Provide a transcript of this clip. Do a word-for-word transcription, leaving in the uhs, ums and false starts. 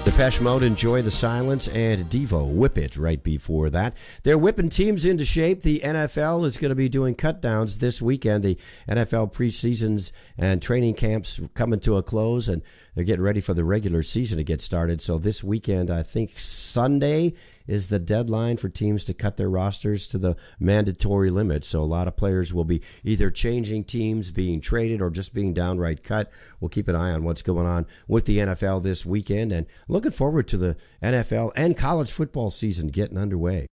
Depeche Mode, Enjoy the Silence, and Devo, Whip It, right before that. They're whipping teams into shape. The N F L is going to be doing cutdowns this weekend. The N F L preseasons and training camps coming to a close, and they're getting ready for the regular season to get started. So this weekend, I think Sunday is the deadline for teams to cut their rosters to the mandatory limit. So a lot of players will be either changing teams, being traded, or just being downright cut. We'll keep an eye on what's going on with the N F L this weekend, and looking forward to the N F L and college football season getting underway.